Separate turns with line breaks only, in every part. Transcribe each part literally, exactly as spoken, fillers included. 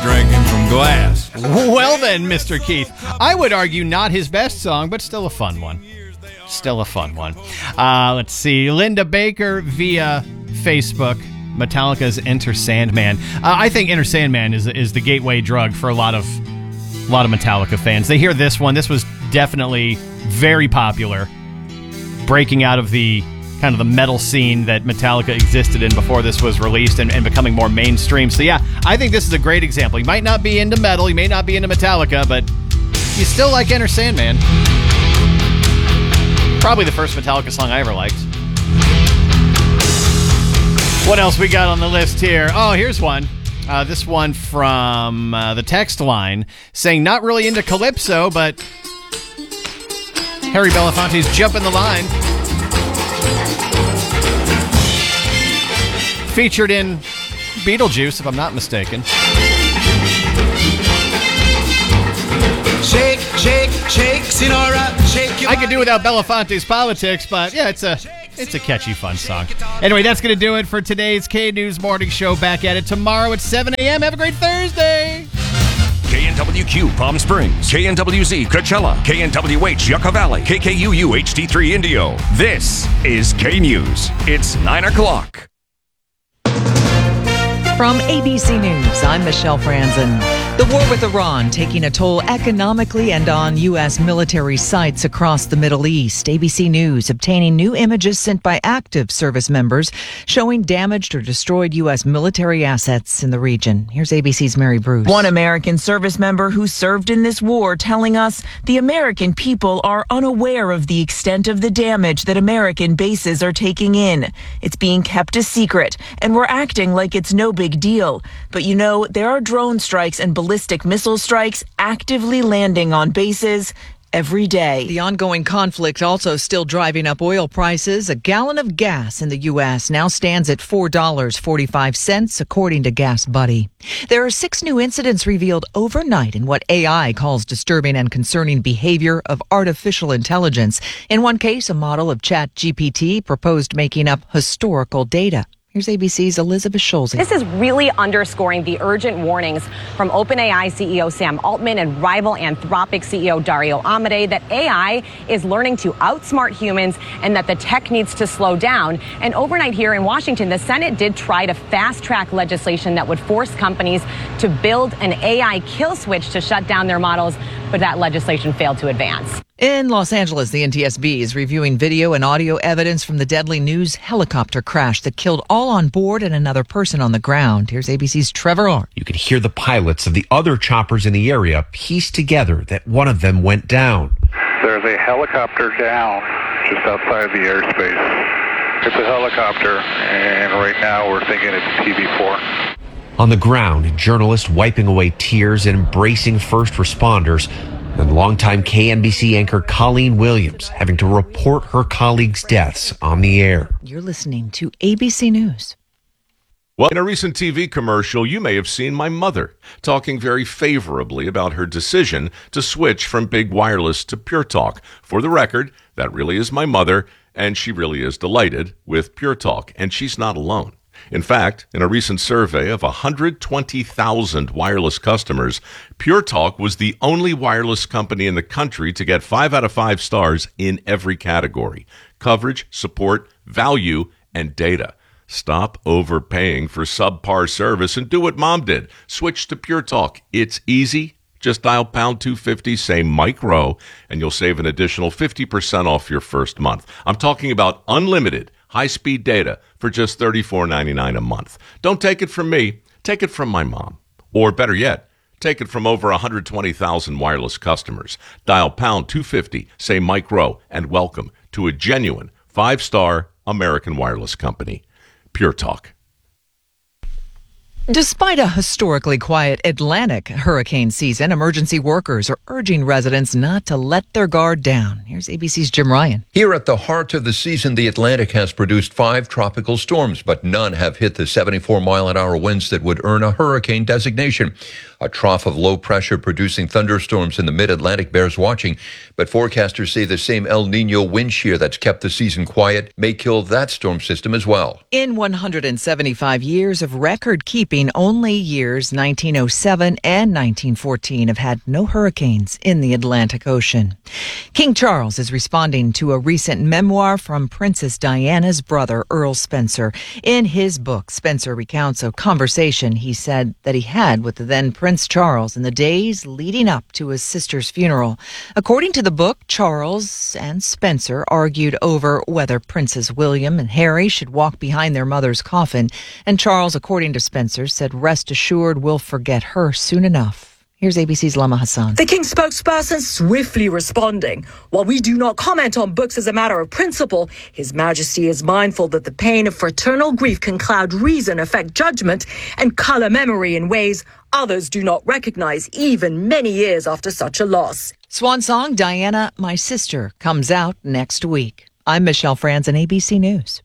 Drinking from glass.
Well then, Mister Keith, I would argue not his best song, but still a fun one. Still a fun one. Uh, let's see. Linda Baker via Facebook. Metallica's Enter Sandman. Uh, I think Enter Sandman is is the gateway drug for a lot of a lot of Metallica fans. They hear this one. This was definitely very popular, breaking out of the kind of the metal scene that Metallica existed in before this was released and, and becoming more mainstream. So yeah, I think this is a great example. You might not be into metal, you may not be into Metallica, but you still like Enter Sandman. Probably the first Metallica song I ever liked. What else we got on the list here? Oh, here's one. Uh, this one from uh, the text line saying not really into Calypso, but Harry Belafonte's Jumpin' the Line. Featured in Beetlejuice, if I'm not mistaken.
Shake, shake, shake, Sinora, shake your
I could do without Belafonte's politics, but yeah, it's a it's a catchy, fun song. Anyway, that's going to do it for today's K-News Morning Show. Back at it tomorrow at seven a.m. Have a great Thursday.
K N W Q Palm Springs, K N W Z Coachella, K N W H Yucca Valley, K K U U H D three Indio. This is K-News. It's nine o'clock.
From A B C News, I'm Michelle Franzen. The war with Iran taking a toll economically and on U S military sites across the Middle East. A B C News obtaining new images sent by active service members showing damaged or destroyed U S military assets in the region. Here's A B C's Mary Bruce.
One American service member who served in this war telling us the American people are unaware of the extent of the damage that American bases are taking in. It's being kept a secret, and we're acting like it's no big deal. But you know, there are drone strikes and ballistic missile strikes actively landing on bases every day.
The ongoing conflict also still driving up oil prices. A gallon of gas in the U S now stands at four dollars and forty-five cents, according to Gas Buddy. There are six new incidents revealed overnight in what A I calls disturbing and concerning behavior of artificial intelligence. In one case, a model of Chat G P T proposed making up historical data. Here's A B C's Elizabeth Schulze.
This is really underscoring the urgent warnings from OpenAI C E O Sam Altman and rival Anthropic C E O Dario Amodei that A I is learning to outsmart humans and that the tech needs to slow down. And overnight here in Washington, the Senate did try to fast-track legislation that would force companies to build an A I kill switch to shut down their models, but that legislation failed to advance.
In Los Angeles, the N T S B is reviewing video and audio evidence from the deadly news helicopter crash that killed all on board and another person on the ground. Here's A B C's Trevor Orr.
You could hear the pilots of the other choppers in the area piece together that one of them went down.
There's a helicopter down just outside the airspace. It's a helicopter, and right now we're thinking it's T V four.
On the ground, a journalist wiping away tears and embracing first responders, and longtime K N B C anchor Colleen Williams having to report her colleagues' deaths on the air.
You're listening to A B C News.
Well, in a recent T V commercial, you may have seen my mother talking very favorably about her decision to switch from big wireless to Pure Talk. For the record, that really is my mother, and she really is delighted with Pure Talk, and she's not alone. In fact, in a recent survey of one hundred twenty thousand wireless customers, Pure Talk was the only wireless company in the country to get five out of five stars in every category: coverage, support, value, and data. Stop overpaying for subpar service and do what Mom did. Switch to Pure Talk. It's easy. Just dial pound two fifty, say Mike Rowe, and you'll save an additional fifty percent off your first month. I'm talking about unlimited high-speed data for just thirty-four ninety-nine a month. Don't take it from me. Take it from my mom. Or better yet, take it from over one hundred twenty thousand wireless customers. Dial pound two fifty, say Mike Rowe, and welcome to a genuine five-star American wireless company. Pure Talk.
Despite a historically quiet Atlantic hurricane season, emergency workers are urging residents not to let their guard down. Here's A B C's Jim Ryan.
Here at the heart of the season, the Atlantic has produced five tropical storms, but none have hit the seventy-four mile an hour winds that would earn a hurricane designation. A trough of low pressure producing thunderstorms in the mid-Atlantic bears watching, but forecasters say the same El Nino wind shear that's kept the season quiet may kill that storm system as well.
In one hundred seventy-five years of record-keeping topping only years nineteen oh seven and nineteen fourteen have had no hurricanes in the Atlantic Ocean. King Charles is responding to a recent memoir from Princess Diana's brother, Earl Spencer. In his book, Spencer recounts a conversation he said that he had with the then Prince Charles in the days leading up to his sister's funeral. According to the book, Charles and Spencer argued over whether Princes William and Harry should walk behind their mother's coffin, and Charles, according to Spencer, said, "Rest assured we'll forget her soon enough." Here's A B C's Lama Hassan.
The King's spokesperson swiftly responding. While we do not comment on books as a matter of principle, His Majesty is mindful that the pain of fraternal grief can cloud reason, affect judgment, and colour memory in ways others do not recognize even many years after such a loss.
Swan song Diana, My Sister comes out next week. I'm Michelle Franzen, A B C News.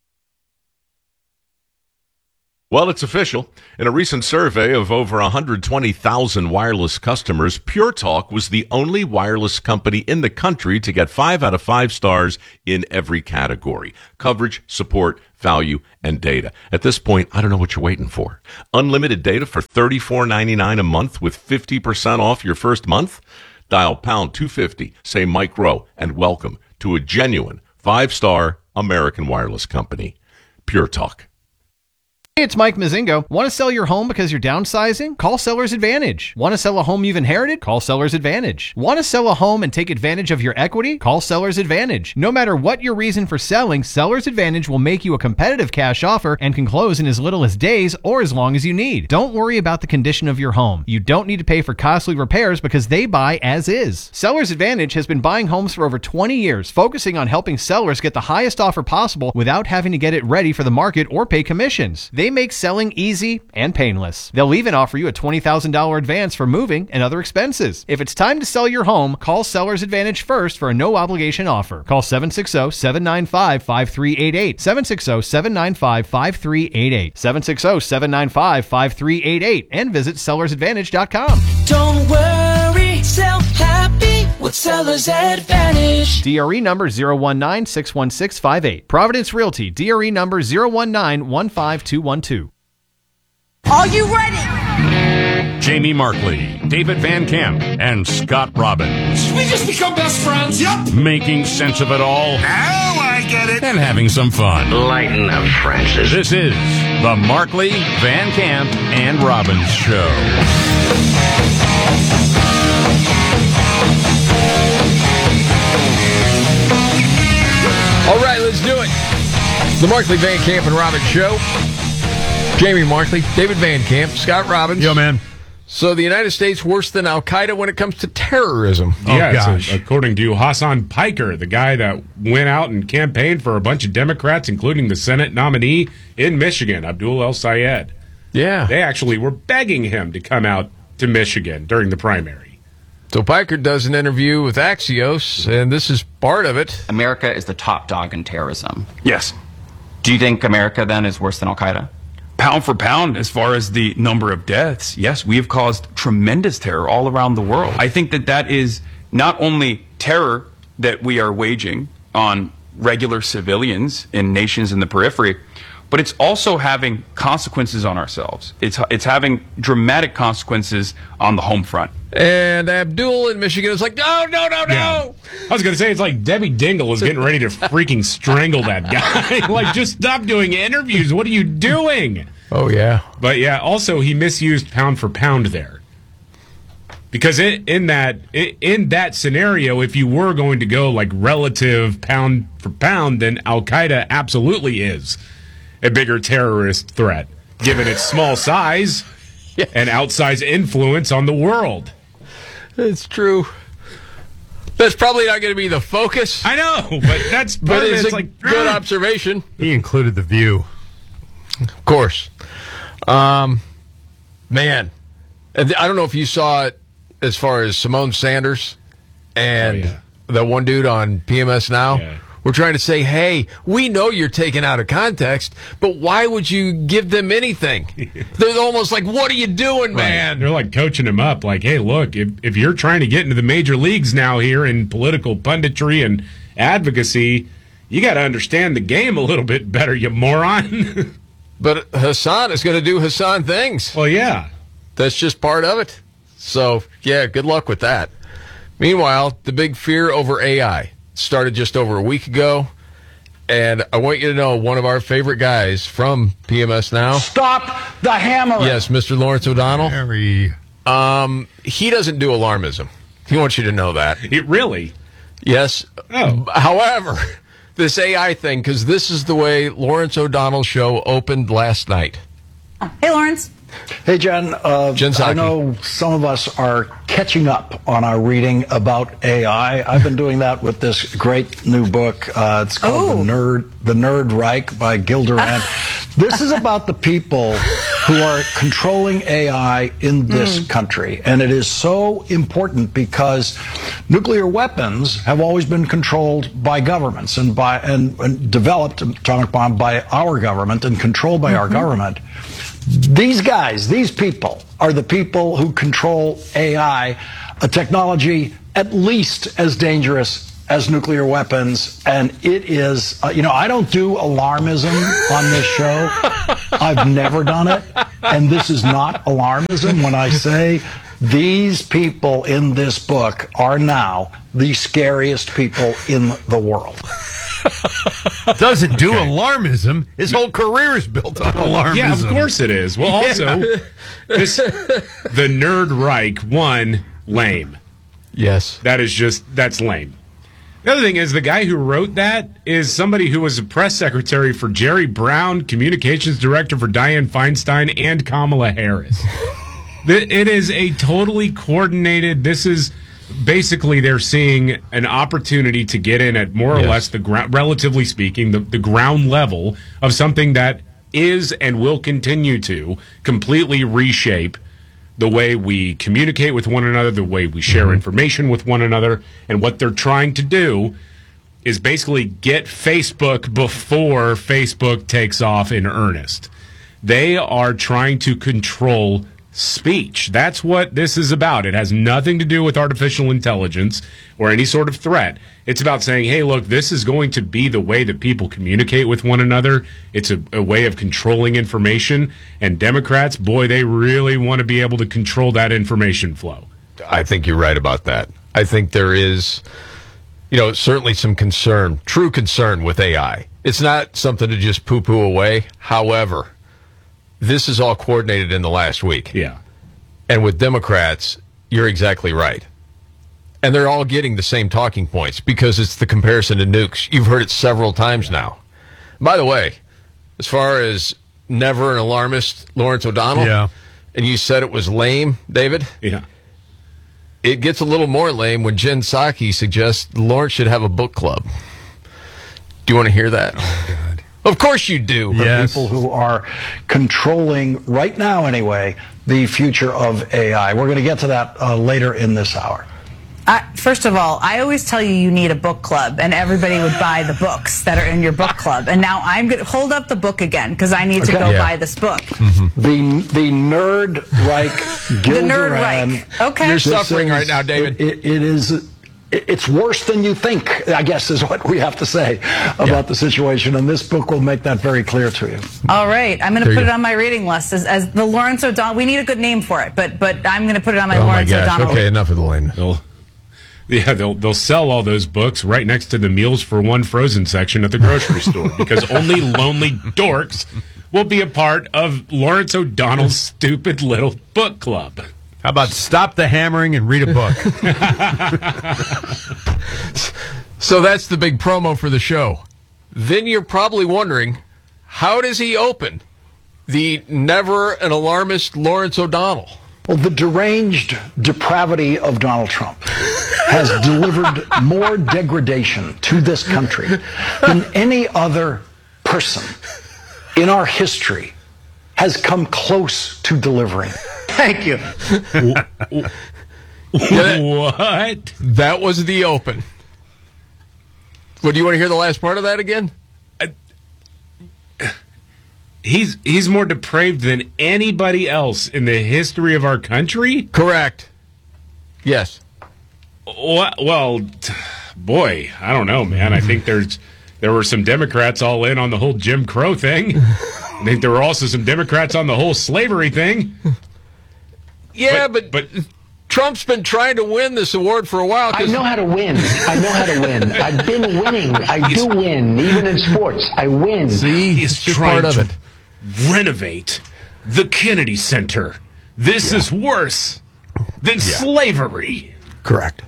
Well, it's official. In a recent survey of over one hundred twenty thousand wireless customers, Pure Talk was the only wireless company in the country to get five out of five stars in every category: coverage, support, value, and data. At this point, I don't know what you're waiting for. Unlimited data for thirty-four ninety-nine a month with fifty percent off your first month? Dial pound two fifty, say Mike Rowe, and welcome to a genuine five-star American wireless company. Pure Talk.
Hey, it's Mike Mazingo. Want to sell your home because you're downsizing? Call Seller's Advantage. Want to sell a home you've inherited? Call Seller's Advantage. Want to sell a home and take advantage of your equity? Call Seller's Advantage. No matter what your reason for selling, Seller's Advantage will make you a competitive cash offer and can close in as little as days or as long as you need. Don't worry about the condition of your home. You don't need to pay for costly repairs because they buy as is. Seller's Advantage has been buying homes for over twenty years, focusing on helping sellers get the highest offer possible without having to get it ready for the market or pay commissions. They make selling easy and painless. They'll even offer you a twenty thousand dollars advance for moving and other expenses. If it's time to sell your home, call Seller's Advantage first for a no-obligation offer. Call seven six zero, seven nine five, five three eight eight, seven six zero, seven nine five, five three eight eight, seven six zero, seven nine five, five three eight eight, and visit sellers advantage dot com.
Don't worry, sell happy with Seller's Advantage.
D R E number zero one nine, six one six five eight. Providence Realty, D R E number zero one nine, one five two one two.
Are you ready?
Jamie Markley, David Van Camp, and Scott Robbins.
We just become best friends. Yep.
Making sense of it all.
Now I get it.
And having some fun.
Lighten up, Francis.
This is the Markley, Van Camp, and Robbins Show.
All right, let's do it. The Markley, Van Camp, and Robbins Show. Jamie Markley, David Van Camp, Scott Robbins.
Yo, man.
So the United States worse than Al-Qaeda when it comes to terrorism.
Oh,
yeah,
gosh.
So according to Hassan Piker, the guy that went out and campaigned for a bunch of Democrats, including the Senate nominee in Michigan, Abdul El-Sayed.
Yeah.
They actually were begging him to come out to Michigan during the primary.
So Piker does an interview with Axios, and this is part of it.
America is the top dog in terrorism.
Yes.
Do you think America, then, is worse than Al-Qaeda?
Pound for pound, as far as the number of deaths, yes, we have caused tremendous terror all around the world. I think that that is not only terror that we are waging on regular civilians in nations in the periphery, but it's also having consequences on ourselves. It's it's having dramatic consequences on the home front.
And Abdul in Michigan is like, no, no, no, no.
Yeah. I was going to say, it's like Debbie Dingle is getting ready to freaking strangle that guy. Like, just stop doing interviews. What are you doing?
Oh, yeah.
But, yeah, also, he misused pound for pound there. Because it, in that in that scenario, if you were going to go, like, relative pound for pound, then Al-Qaeda absolutely is a bigger terrorist threat, given its small size yeah. and outsized influence on the world.
It's true. That's probably not going to be the focus.
I know, but that's
but it's,
it's
a
like
good observation.
He included The View.
Of course. Um, man, I don't know if you saw it as far as Simone Sanders and oh, yeah. the one dude on P M S Now. Yeah. We're trying to say, hey, we know you're taken out of context, but why would you give them anything? They're almost like, what are you doing, man?
Right. They're like coaching him up, like, hey, look, if, if you're trying to get into the major leagues now here in political punditry and advocacy, you got to understand the game a little bit better, you moron.
But Hassan is going to do Hassan things.
Well, yeah.
That's just part of it. So, yeah, good luck with that. Meanwhile, the big fear over A I started just over a week ago. And I want you to know one of our favorite guys from P M S Now.
Stop the hammer.
Yes, Mister Lawrence O'Donnell.
Very.
Um, he doesn't do alarmism. He wants you to know that.
It really?
Yes.
Oh.
However, this A I thing, because this is the way Lawrence O'Donnell's show opened last night.
Hey, Lawrence.
Hey, Jen. Uh,
Jen Psaki.
I know some of us are catching up on our reading about A I. I've been doing that with this great new book. Uh, it's called
Oh.
The Nerd The Nerd Reich by Gil Durant. This is about the people who are controlling A I in this
Mm.
country. And it is so important because nuclear weapons have always been controlled by governments and by and, and developed atomic bomb by our government and controlled by our government. These guys, these people, are the people who control A I, a technology at least as dangerous as nuclear weapons. And it is, uh, you know, I don't do alarmism on this show. I've never done it. And this is not alarmism when I say these people in this book are now the scariest people in the world.
Doesn't do alarmism. His whole career is built on alarmism.
Yeah, of course it is. Well, also, this, the Nerd Reich, one, lame.
Yes.
That is just, that's lame. The other thing is, the guy who wrote that is somebody who was a press secretary for Jerry Brown, communications director for Dianne Feinstein, and Kamala Harris. It is a totally coordinated, this is basically they're seeing an opportunity to get in at more or
Yes.
less the ground, relatively speaking, the, the ground level of something that is and will continue to completely reshape the way we communicate with one another, the way we share
Mm-hmm.
information with one another. And what they're trying to do is basically get Facebook before Facebook takes off in earnest. They are trying to control speech. That's what this is about. It has nothing to do with artificial intelligence or any sort of threat. It's about saying, hey, look, this is going to be the way that people communicate with one another. It's a, a way of controlling information. And Democrats, boy, they really want to be able to control that information flow.
I think you're right about that. I think there is, you know, certainly some concern, true concern with A I. It's not something to just poo-poo away. However, this is all coordinated in the last week.
Yeah.
And with Democrats, you're exactly right. And they're all getting the same talking points because it's the comparison to nukes. You've heard it several times now. By the way, as far as never an alarmist, Lawrence O'Donnell,
Yeah.
and you said it was lame, David?
Yeah.
It gets a little more lame when Jen Psaki suggests Lawrence should have a book club. Do you want to hear that?
Oh, God.
Of course you do.
The
Yes.
people who are controlling, right now anyway, the future of A I. We're going to get to that uh, later in this hour.
Uh, first of all, I always tell you you need a book club, and everybody would buy the books that are in your book club. And now I'm going to hold up the book again because I need to
Okay.
go
Yeah.
buy this book.
The the Nerd Reich, Gil
The Nerd
Duran.
Reich. Okay.
You're
This
suffering
is-
right now, David.
It, it, it is. it- It's worse than you think, I guess, is what we have to say about the situation. And this book will make that very clear to you.
All right, I'm going to
There
put
you
it
go.
on my reading list as, as the Lawrence O'Donnell. We need a good name for it, but but I'm going to put it on my
Oh, my
Lawrence
gosh.
O'Donnell.
Okay, enough of the lame.
They'll, yeah, they'll they'll sell all those books right next to the Meals for One frozen section at the grocery store because only lonely dorks will be a part of Lawrence O'Donnell's stupid little book club.
How about stop the hammering and read a book?
So that's the big promo for the show. Then you're probably wondering, how does he open the never an alarmist Lawrence O'Donnell?
Well, the deranged depravity of Donald Trump has delivered more degradation to this country than any other person in our history has come close to delivering. Thank you.
What?
That was the open. Well, do you want to hear the last part of that again?
He's he's more depraved than anybody else in the history of our country?
Correct. Yes.
Well, well t- boy, I don't know, man. I think there's there were some Democrats all in on the whole Jim Crow thing. I think there were also some Democrats on the whole slavery thing.
Yeah, but, but, but Trump's been trying to win this award for a while.
I know how to win. I know how to win. I've been winning. I do win, even in sports. I win.
See, he's trying
part of
to renovate the Kennedy Center. This
Yeah.
is worse than
Yeah.
slavery.
Correct.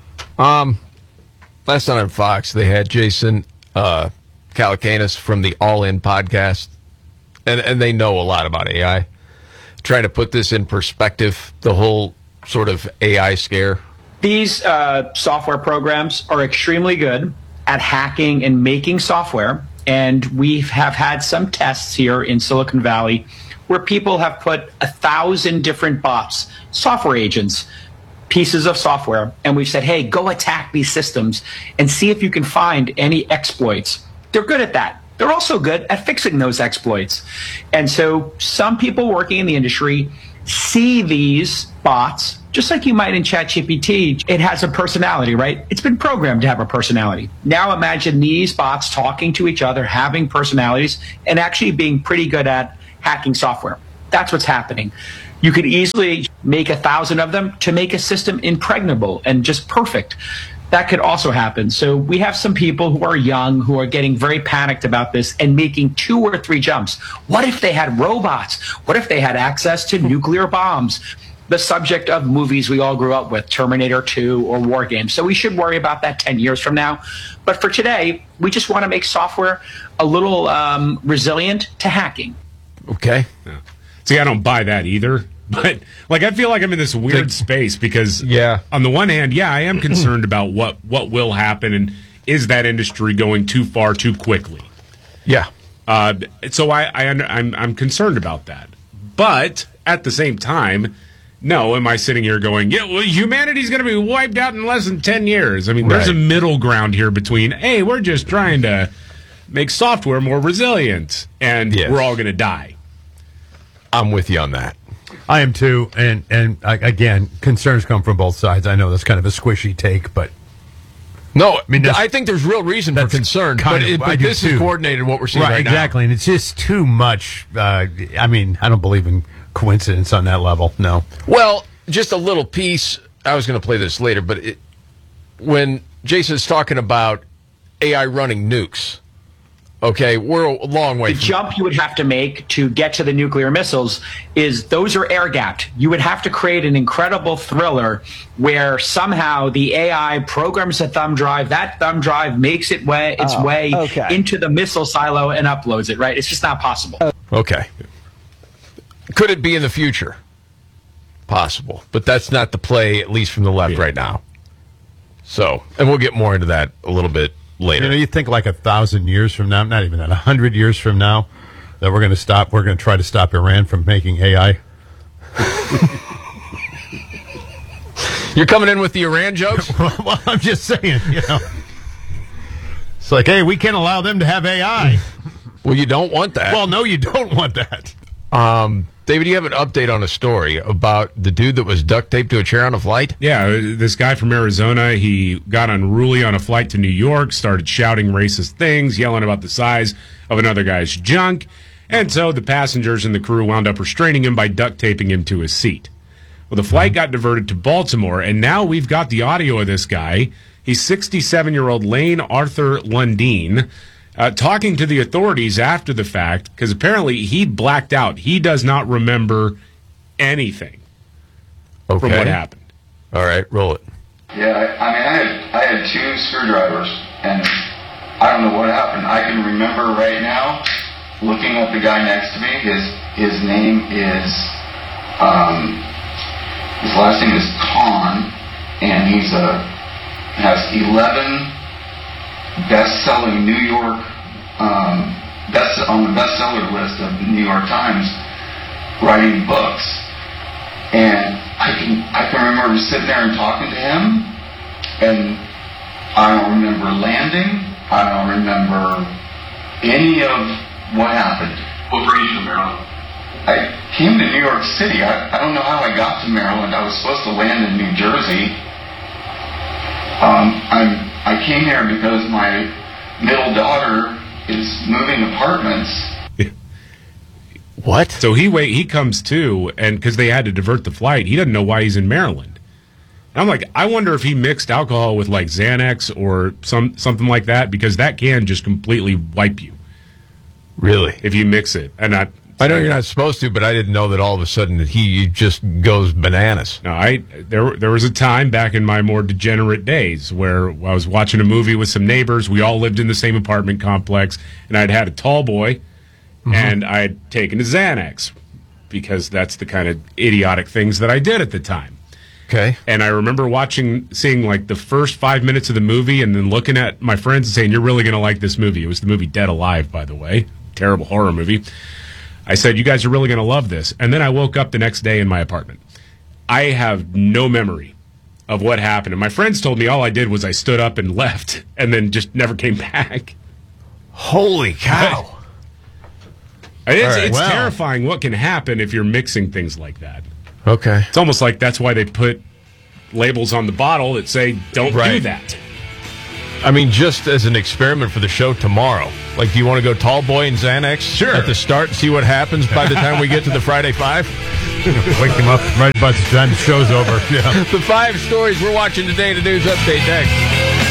Um, last night on Fox, they had Jason uh, Calacanis from the All In podcast, and, and they know a lot about A I. Trying to put this in perspective, the whole sort of A I scare.
These uh, software programs are extremely good at hacking and making software, and we have had some tests here in Silicon Valley where people have put a thousand different bots, software agents, pieces of software, and we've said, hey, go attack these systems and see if you can find any exploits. They're good at that. They're also good at fixing those exploits. And so some people working in the industry see these bots, just like you might in ChatGPT. It has a personality, right? It's been programmed to have a personality. Now imagine these bots talking to each other, having personalities, and actually being pretty good at hacking software. That's what's happening. You could easily make a thousand of them to make a system impregnable and just perfect. That could also happen. So we have some people who are young who are getting very panicked about this and making two or three jumps. What if they had robots? What if they had access to nuclear bombs? The subject of movies we all grew up with, Terminator two or War Games. So we should worry about that ten years from now. But for today, we just want to make software a little um, resilient to hacking.
Okay.
Yeah. See, I don't buy that either. But, like, I feel like I'm in this weird space because,
yeah.
on the one hand, yeah, I am concerned about what, what will happen and is that industry going too far too quickly.
Yeah.
Uh, so I, I, I'm, I'm concerned about that. But, at the same time, no, am I sitting here going, yeah, well, humanity's going to be wiped out in less than ten years? I mean, there's
Right.
a middle ground here between, hey, we're just trying to make software more resilient, and
Yes.
we're all going to die.
I'm with you on that.
I am too, and and uh, again, concerns come from both sides. I know that's kind of a squishy take, but
No, I
mean, that's-
I think there's real reason for
that's
concern,
kind
but,
of-
it,
I
but
do
this
too.
is coordinated what we're seeing right,
exactly, and it's just too much. Uh, I mean, I don't believe in coincidence on that level. No.
now. Well, just a little piece. I was going to play this later, but it, when Jason's talking about A I running nukes, okay, we're a long way.
The
from
jump you would have to make to get to the nuclear missiles is those are air gapped. You would have to create an incredible thriller where somehow the A I programs a thumb drive, that thumb drive makes it way its
Oh,
way
okay.
into the missile silo and uploads it, right? It's just not possible.
Okay. Could it be in the future? Possible. But that's not the play, at least from the left right now. So, and we'll get more into that a little bit later.
You know, you think like a thousand years from now, not even that, a hundred years from now, that we're going to stop. We're going to try to stop Iran from making A I.
You're coming in with the Iran jokes?
Well, I'm just saying, you know. It's like, hey, we can't allow them to have A I.
Well, you don't want that.
Well, no, you don't want that.
Um, David, you have an update on a story about the dude that was duct taped to a chair on a flight?
Yeah, this guy from Arizona, he got unruly on a flight to New York, started shouting racist things, yelling about the size of another guy's junk, and so the passengers and the crew wound up restraining him by duct taping him to his seat. Well, the flight got diverted to Baltimore, and now we've got the audio of this guy. He's sixty-seven-year-old Lane Arthur Lundeen, uh, talking to the authorities after the fact, because apparently he blacked out. He does not remember anything
okay.
from what happened.
All right, roll it.
Yeah, I, I mean, I had I had two screwdrivers, and I don't know what happened. I can remember right now, looking at the guy next to me. His his name is, um, his last name is Khan, and he's a has eleven best-selling New York um, best on the bestseller list of the New York Times, writing books. And I can I can remember sitting there and talking to him, and I don't remember landing. I don't remember any of what happened. What brought you to Maryland? I came to New York City. I, I don't know how I got to Maryland. I was supposed to land in New Jersey. Um, I'm I came here because my middle daughter is moving apartments.
What?
So he wait. He comes to, and because they had to divert the flight, he doesn't know why he's in Maryland. And I'm like, I wonder if he mixed alcohol with like Xanax or some something like that, because that can just completely wipe you.
Really?
If you mix it, and I.
I know you're not supposed to, but I didn't know that all of a sudden that he just goes bananas.
No, I there there was a time back in my more degenerate days where I was watching a movie with some neighbors. We all lived in the same apartment complex, and I'd had a tall boy, mm-hmm. and I'd taken a Xanax because that's the kind of idiotic things that I did at the time.
Okay.
And I remember watching, seeing like the first five minutes of the movie, and then looking at my friends and saying, "You're really going to like this movie." It was the movie Dead Alive, by the way, terrible horror movie. I said, "You guys are really going to love this." And then I woke up the next day in my apartment. I have no memory of what happened. And my friends told me all I did was I stood up and left and then just never came back.
Holy cow.
It's,
right,
it's
well.
terrifying what can happen if you're mixing things like that.
Okay.
It's almost like that's why they put labels on the bottle that say, don't
Right.
do that.
I mean, just as an experiment for the show tomorrow, like, do you want to go tall boy and Xanax
Sure.
at the start and see what happens by the time we get to the Friday Five?
Wake him up right by the time the show's over. Yeah.
The five stories we're watching today, the news update next.